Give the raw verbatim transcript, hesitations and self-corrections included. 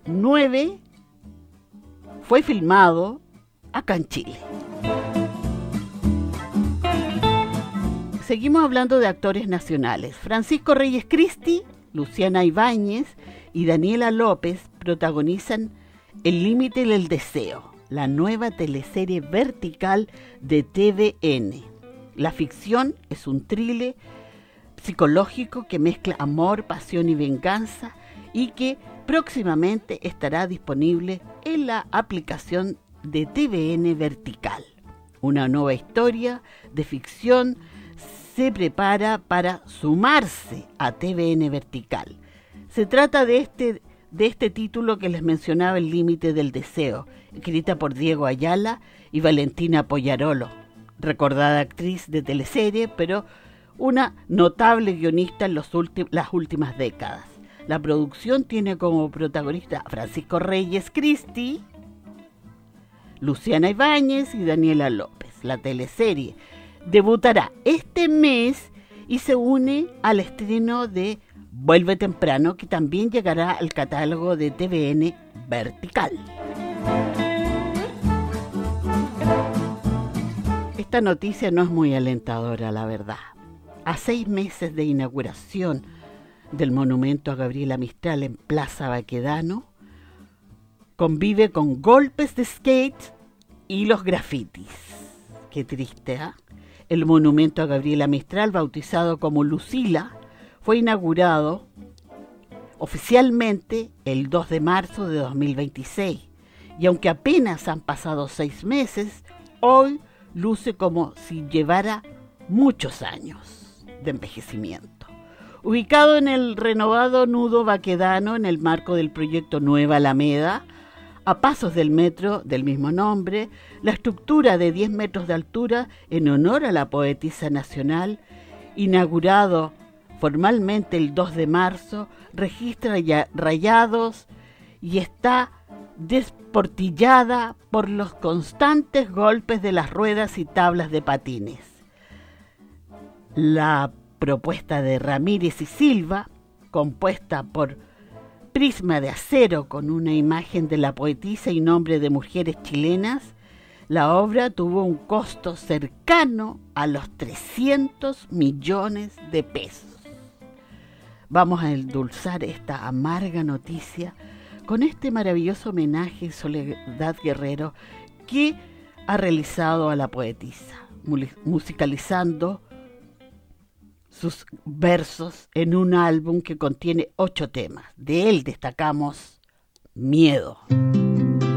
nueve fue filmado acá en Chile. Seguimos hablando de actores nacionales. Francisco Reyes Cristi, Luciana Ibáñez y Daniela López protagonizan El límite del deseo, la nueva teleserie vertical de T V N. La ficción es un thriller psicológico que mezcla amor, pasión y venganza y que próximamente estará disponible en la aplicación de T V N Vertical. Una nueva historia de ficción se prepara para sumarse a T V N Vertical. Se trata de este, de este título que les mencionaba, El límite del deseo, escrita por Diego Ayala y Valentina Poyarolo, recordada actriz de teleserie, pero una notable guionista en los ulti- las últimas décadas. La producción tiene como protagonista a Francisco Reyes Cristi, Luciana Ibáñez y Daniela López. La teleserie debutará este mes y se une al estreno de Vuelve Temprano, que también llegará al catálogo de T V N Vertical. Esta noticia no es muy alentadora, la verdad. A seis meses de inauguración del monumento a Gabriela Mistral en Plaza Baquedano, convive con golpes de skate y los grafitis. Qué triste, ¿eh? El monumento a Gabriela Mistral, bautizado como Lucila, fue inaugurado oficialmente el dos de marzo de dos mil veintiséis. Y aunque apenas han pasado seis meses, hoy luce como si llevara muchos años de envejecimiento. Ubicado en el renovado nudo baquedano en el marco del proyecto Nueva Alameda, a pasos del metro del mismo nombre, la estructura de diez metros de altura en honor a la poetisa nacional, inaugurado formalmente el dos de marzo, registra ya rayados y está desportillada por los constantes golpes de las ruedas y tablas de patines. La propuesta de Ramírez y Silva, compuesta por prisma de acero con una imagen de la poetisa y nombre de mujeres chilenas, la obra tuvo un costo cercano a los trescientos millones de pesos. Vamos a endulzar esta amarga noticia con este maravilloso homenaje Soledad Guerrero que ha realizado a la poetisa, musicalizando sus versos en un álbum que contiene ocho temas. De él destacamos Miedo.